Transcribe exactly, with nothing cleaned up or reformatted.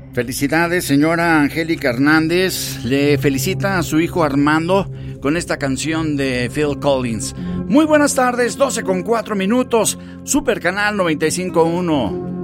Felicidades, señora Angélica Hernández. Le felicita a su hijo Armando con esta canción de Phil Collins. Muy buenas tardes, doce con cuatro minutos. Super Canal noventa y cinco punto uno.